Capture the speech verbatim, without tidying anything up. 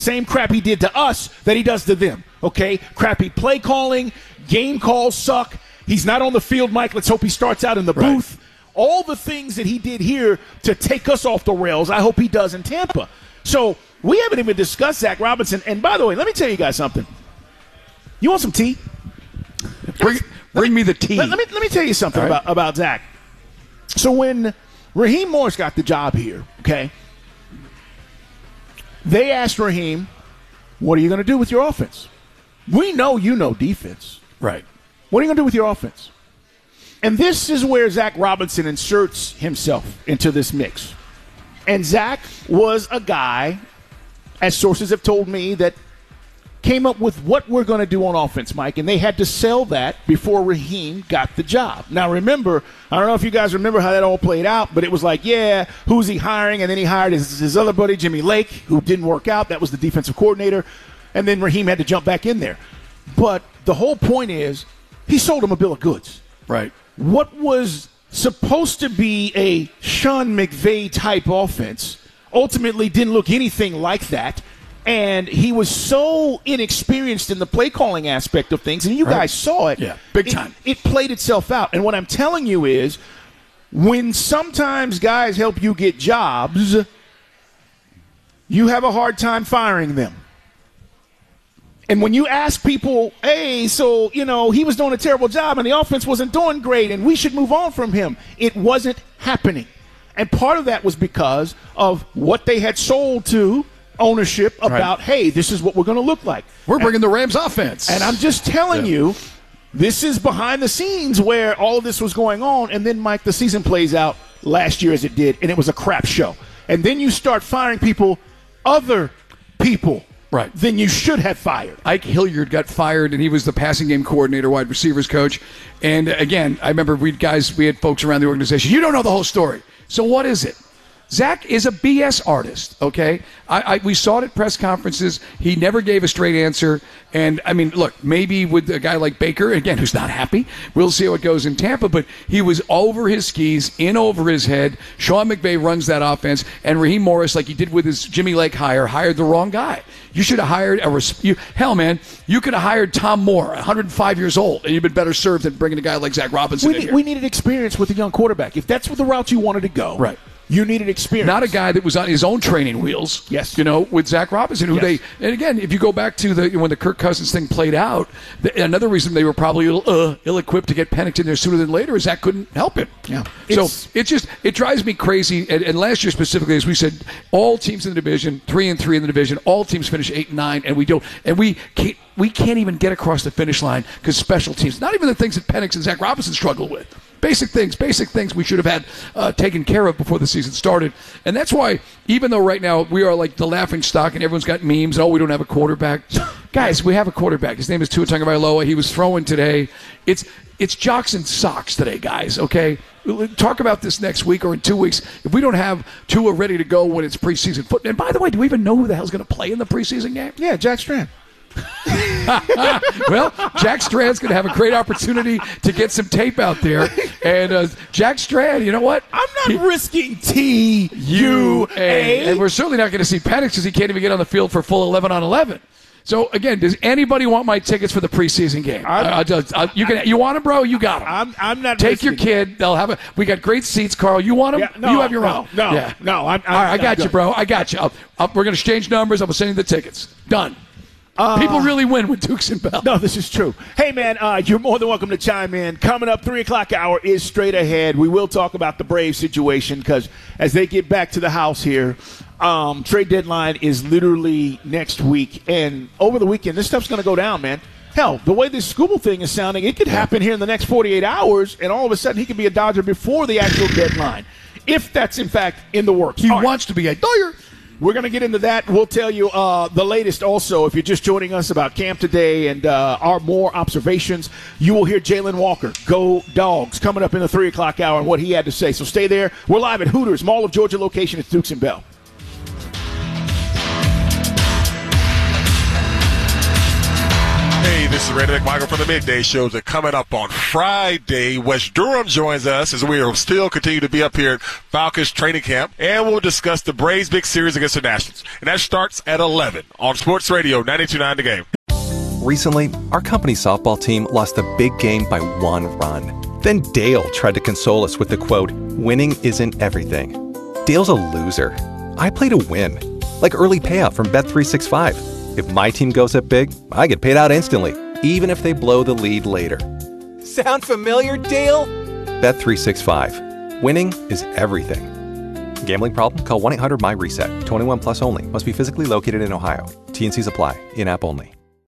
same crap he did to us that he does to them, okay? Crappy play calling, game calls suck. He's not on the field, Mike. Let's hope he starts out in the right. booth. All the things that he did here to take us off the rails, I hope he does in Tampa. So we haven't even discussed Zach Robinson. And by the way, let me tell you guys something. You want some tea? Bring, bring me, me the tea. Let, let, me, let me tell you something right. about, about Zach. So when Raheem Morris got the job here, okay, they asked Raheem, what are you going to do with your offense? We know you know defense. Right. What are you going to do with your offense? And this is where Zach Robinson inserts himself into this mix. And Zach was a guy, as sources have told me, that came up with what we're going to do on offense, Mike, and they had to sell that before Raheem got the job. Now, remember, I don't know if you guys remember how that all played out, but it was like, yeah, who's he hiring? And then he hired his, his other buddy, Jimmy Lake, who didn't work out. That was the defensive coordinator. And then Raheem had to jump back in there. But the whole point is he sold him a bill of goods. Right. What was supposed to be a Sean McVay-type offense ultimately didn't look anything like that. And he was so inexperienced in the play calling aspect of things, and you right. guys saw it. Yeah, big time. It, it played itself out. And what I'm telling you is, when sometimes guys help you get jobs, you have a hard time firing them. And when you ask people, hey, so, you know, he was doing a terrible job and the offense wasn't doing great and we should move on from him, it wasn't happening. And part of that was because of what they had sold to ownership about, right. hey, this is what we're going to look like. We're and, bringing the Rams offense. And I'm just telling yeah. you, this is behind the scenes where all of this was going on. And then, Mike, the season plays out last year as it did, and it was a crap show. And then you start firing people, other people, right. then you should have fired. Ike Hilliard got fired, and he was the passing game coordinator, wide receivers coach. And, again, I remember we guys, we had folks around the organization. You don't know the whole story. So what is it? Zach is a B S artist, okay? I, I, we saw it at press conferences. He never gave a straight answer. And, I mean, look, maybe with a guy like Baker, again, who's not happy, we'll see how it goes in Tampa, but he was over his skis, in over his head. Sean McVay runs that offense, and Raheem Morris, like he did with his Jimmy Lake hire, hired the wrong guy. You should have hired a res- you, hell, man, you could have hired Tom Moore, one hundred five years old, and you've been better served than bringing a guy like Zach Robinson we in need, here. We needed experience with a young quarterback. If that's what the route you wanted to go, right. you needed experience. Not a guy that was on his own training wheels. Yes. You know, with Zach Robinson, who yes. they, and again, if you go back to the when the Kirk Cousins thing played out, the, another reason they were probably uh, ill-equipped to get Pennington there sooner than later is Zach couldn't help him. Yeah. So it's, it just, it drives me crazy. And, and last year specifically, as we said, all teams in the division, three and three in the division, all teams finish eight and nine, and we don't, and we can't, we can't even get across the finish line because special teams, not even the things that Penix and Zach Robinson struggle with. Basic things, basic things we should have had uh, taken care of before the season started. And that's why, even though right now we are like the laughing stock and everyone's got memes, oh, we don't have a quarterback. Guys, we have a quarterback. His name is Tua Tagovailoa. He was throwing today. It's it's jocks and socks today, guys, okay? We'll talk about this next week or in two weeks. If we don't have Tua ready to go when it's preseason football. And by the way, do we even know who the hell's going to play in the preseason game? Yeah, Jack Strand. Well, Jack Strand's going to have a great opportunity to get some tape out there. And uh, Jack Strand, you know what? I'm not he, risking T U A. And we're certainly not going to see Penix because he can't even get on the field for full eleven on eleven. So, again, does anybody want my tickets for the preseason game? I, I, I, you can. You want them, bro? You got them. I'm, I'm not Take your risking. kid. They'll have a. We got great seats, Carl. You want them? Yeah, no, you have your no, own. No, yeah. no. I'm, I'm, All right, I got I'm you, bro. I got you. I'll, I'll, we're going to exchange numbers. I'm going to send you the tickets. Done. Uh, People really win with Dukes and Bell. No, this is true. Hey, man, uh, you're more than welcome to chime in. Coming up, three o'clock hour is straight ahead. We will talk about the Braves situation because as they get back to the house here, um, trade deadline is literally next week. And over the weekend, this stuff's going to go down, man. Hell, the way this Scooble thing is sounding, it could happen here in the next forty-eight hours, and all of a sudden he could be a Dodger before the actual deadline, if that's, in fact, in the works. He all wants right. to be a Dodger. We're going to get into that. We'll tell you uh, the latest also. If you're just joining us about camp today and uh, our more observations, you will hear Jalen Walker, Go Dogs, coming up in the three o'clock hour and what he had to say. So stay there. We're live at Hooters, Mall of Georgia location. It's Dukes and Bell. Hey, this This is Randy McMichael from the Midday Shows. That coming up on Friday, Wes Durham joins us as we are still continue to be up here at Falcons training camp, and we'll discuss the Braves' big series against the Nationals. And that starts at eleven on Sports Radio ninety-two point nine The Game. Recently, our company softball team lost a big game by one run. Then Dale tried to console us with the quote, "Winning isn't everything." Dale's a loser. I play to win. Like early payout from Bet three sixty-five. If my team goes up big, I get paid out instantly, even if they blow the lead later. Sound familiar, Dale? Bet three sixty-five. Winning is everything. Gambling problem? Call one eight hundred M Y RESET. twenty-one plus only. Must be physically located in Ohio. T N Cs apply. In-app only.